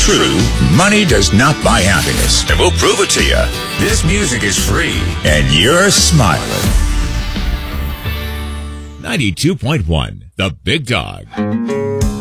true, money does not buy happiness. And we'll prove it to you. This music is free, and you're smiling. 92.1, The Big Dog.